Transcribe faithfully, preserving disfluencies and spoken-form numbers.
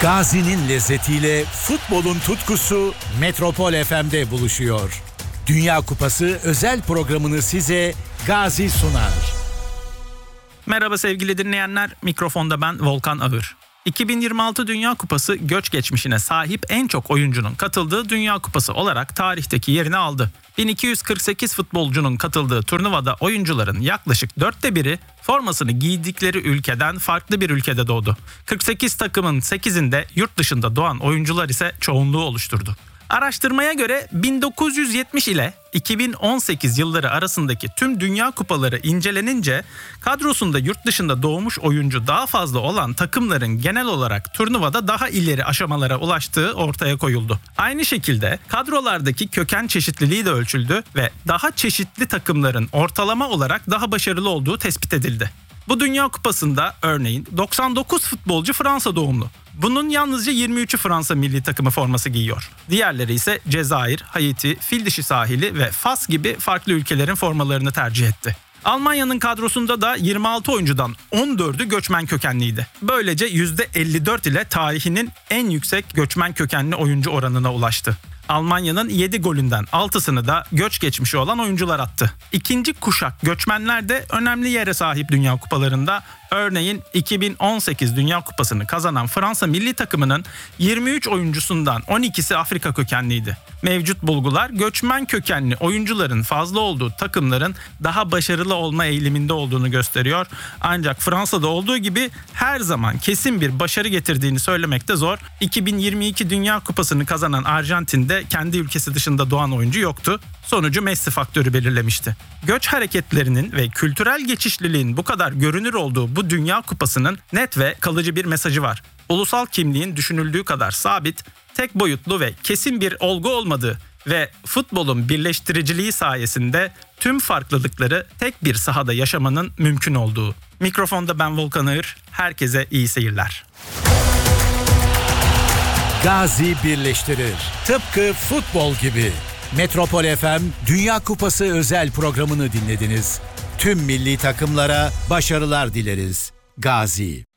Gazi'nin lezzetiyle futbolun tutkusu Metropol F M'de buluşuyor. Dünya Kupası özel programını size Gazi sunar. Merhaba sevgili dinleyenler, mikrofonda ben Volkan Ağır. iki bin yirmi altı Dünya Kupası göç geçmişine sahip en çok oyuncunun katıldığı Dünya Kupası olarak tarihteki yerini aldı. bin iki yüz kırk sekiz futbolcunun katıldığı turnuvada oyuncuların yaklaşık dörtte biri formasını giydikleri ülkeden farklı bir ülkede doğdu. kırk sekiz takımın sekizinde yurt dışında doğan oyuncular ise çoğunluğu oluşturdu. Araştırmaya göre bin dokuz yüz yetmiş ile iki bin on sekiz yılları arasındaki tüm Dünya Kupaları incelenince kadrosunda yurt dışında doğmuş oyuncu daha fazla olan takımların genel olarak turnuvada daha ileri aşamalara ulaştığı ortaya koyuldu. Aynı şekilde kadrolardaki köken çeşitliliği de ölçüldü ve daha çeşitli takımların ortalama olarak daha başarılı olduğu tespit edildi. Bu Dünya Kupası'nda örneğin doksan dokuz futbolcu Fransa doğumlu. Bunun yalnızca yirmi üçü Fransa milli takımı forması giyiyor. Diğerleri ise Cezayir, Haiti, Fildişi sahili ve Fas gibi farklı ülkelerin formalarını tercih etti. Almanya'nın kadrosunda da yirmi altı oyuncudan on dördü göçmen kökenliydi. Böylece yüzde elli dört ile tarihinin en yüksek göçmen kökenli oyuncu oranına ulaştı. Almanya'nın yedi golünden altısını da göç geçmişi olan oyuncular attı. İkinci kuşak göçmenler de önemli yere sahip Dünya Kupalarında. Örneğin iki bin on sekiz Dünya Kupası'nı kazanan Fransa milli takımının yirmi üç oyuncusundan on ikisi Afrika kökenliydi. Mevcut bulgular göçmen kökenli oyuncuların fazla olduğu takımların daha başarılı olma eğiliminde olduğunu gösteriyor. Ancak Fransa'da olduğu gibi her zaman kesin bir başarı getirdiğini söylemek de zor. iki bin yirmi iki Dünya Kupası'nı kazanan Arjantin'de kendi ülkesi dışında doğan oyuncu yoktu. Sonucu Messi faktörü belirlemişti. Göç hareketlerinin ve kültürel geçişliliğin bu kadar görünür olduğu bu Dünya Kupası'nın net ve kalıcı bir mesajı var. Ulusal kimliğin düşünüldüğü kadar sabit, tek boyutlu ve kesin bir olgu olmadığı ve futbolun birleştiriciliği sayesinde tüm farklılıkları tek bir sahada yaşamanın mümkün olduğu. Mikrofonda ben Volkan Ağır, herkese iyi seyirler. Gazi birleştirir. Tıpkı futbol gibi. Metropol F M Dünya Kupası özel programını dinlediniz. Tüm milli takımlara başarılar dileriz. Gazi.